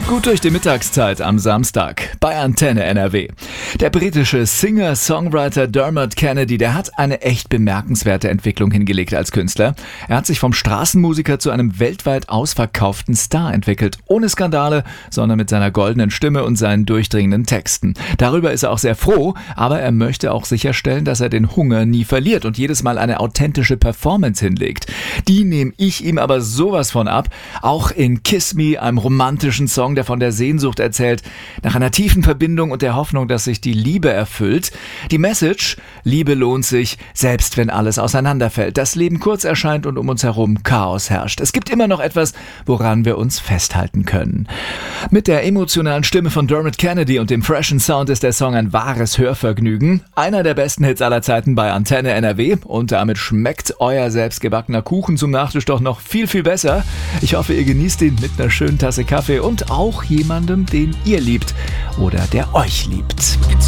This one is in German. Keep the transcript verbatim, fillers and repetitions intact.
Gut durch die Mittagszeit am Samstag bei Antenne N R W. Der britische Singer-Songwriter Dermot Kennedy, der hat eine echt bemerkenswerte Entwicklung hingelegt als Künstler. Er hat sich vom Straßenmusiker zu einem weltweit ausverkauften Star entwickelt. Ohne Skandale, sondern mit seiner goldenen Stimme und seinen durchdringenden Texten. Darüber ist er auch sehr froh, aber er möchte auch sicherstellen, dass er den Hunger nie verliert und jedes Mal eine authentische Performance hinlegt. Die nehme ich ihm aber sowas von ab. Auch in Kiss Me, einem romantischen Song, der von der Sehnsucht erzählt, nach einer tiefen Verbindung und der Hoffnung, dass sich die Liebe erfüllt. Die Message: Liebe lohnt sich, selbst wenn alles auseinanderfällt, das Leben kurz erscheint und um uns herum Chaos herrscht. Es gibt immer noch etwas, woran wir uns festhalten können. Mit der emotionalen Stimme von Dermot Kennedy und dem freshen Sound ist der Song ein wahres Hörvergnügen. Einer der besten Hits aller Zeiten bei Antenne N R W und damit schmeckt euer selbstgebackener Kuchen zum Nachtisch doch noch viel, viel besser. Ich hoffe, ihr genießt ihn mit einer schönen Tasse Kaffee und auch jemandem, den ihr liebt oder der euch liebt.